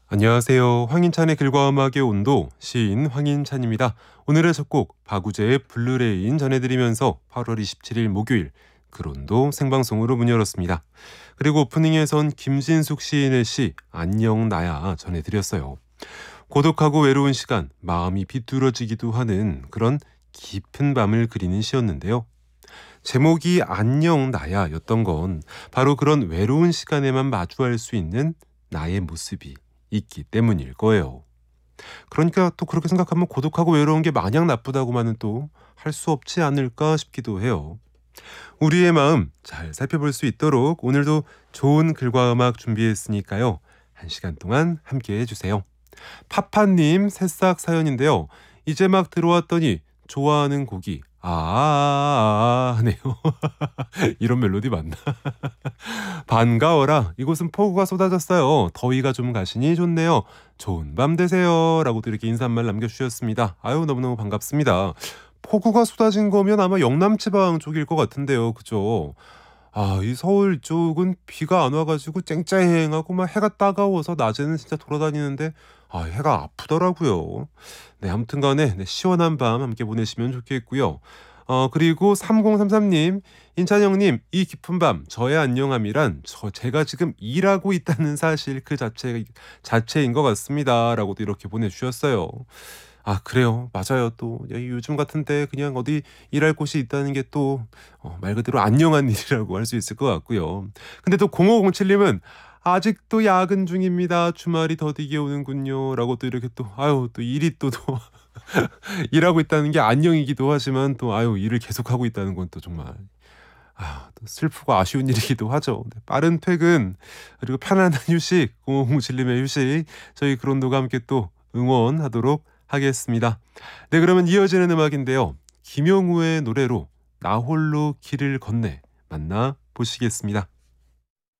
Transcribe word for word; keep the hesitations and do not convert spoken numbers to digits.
안녕하세요. 황인찬의 글과 음악의 온도, 시인 황인찬입니다. 오늘의 첫 곡 박우재의 블루레인 전해드리면서 팔월 이십칠일 목요일 글온도 생방송으로 문 열었습니다. 그리고 오프닝에선 김진숙 시인의 시 안녕 나야 전해드렸어요. 고독하고 외로운 시간, 마음이 비뚤어지기도 하는 그런 깊은 밤을 그리는 시였는데요. 제목이 안녕 나야였던 건 바로 그런 외로운 시간에만 마주할 수 있는 나의 모습이 있기 때문일 거예요. 그러니까 또 그렇게 생각하면 고독하고 외로운 게 마냥 나쁘다고만은 또 할 수 없지 않을까 싶기도 해요. 우리의 마음 잘 살펴볼 수 있도록 오늘도 좋은 글과 음악 준비했으니까요. 한 시간 동안 함께 해주세요. 파파님 새싹 사연인데요. 이제 막 들어왔더니 좋아하는 곡이 아아아 하네요. 이런 멜로디 맞나? 반가워라. 이곳은 폭우가 쏟아졌어요. 더위가 좀 가시니 좋네요. 좋은 밤 되세요. 라고도 이렇게 인사말 남겨주셨습니다. 아유 너무너무 반갑습니다. 폭우가 쏟아진 거면 아마 영남지방 쪽일 것 같은데요. 그죠? 아, 이 서울 쪽은 비가 안 와가지고 쨍쨍하고 막 해가 따가워서 낮에는 진짜 돌아다니는데 아, 해가 아프더라고요. 네, 아무튼 간에 네, 시원한 밤 함께 보내시면 좋겠고요. 어, 그리고 삼공삼삼님, 인찬형님, 이 깊은 밤, 저의 안녕함이란 저 제가 지금 일하고 있다는 사실 그 자체, 자체인 것 같습니다. 라고도 이렇게 보내주셨어요. 아, 그래요. 맞아요. 또 요즘 같은 때 그냥 어디 일할 곳이 있다는 게 또 말 그대로 안녕한 일이라고 할 수 있을 것 같고요. 근데 또 공오공칠님은 아직도 야근 중입니다. 주말이 더디게 오는군요. 라고 또 이렇게 또 아유 또 일이 또, 또 일하고 있다는 게 안녕이기도 하지만 또 아유 일을 계속하고 있다는 건 또 정말 아, 또 슬프고 아쉬운 일이기도 하죠. 네, 빠른 퇴근 그리고 편안한 휴식 공오공칠님의 휴식 저희 그런도가 함께 또 응원하도록 하겠습니다. 네, 그러면 이어지는 음악인데요. 김용우의 노래로 나 홀로 길을 건네 만나 보시겠습니다.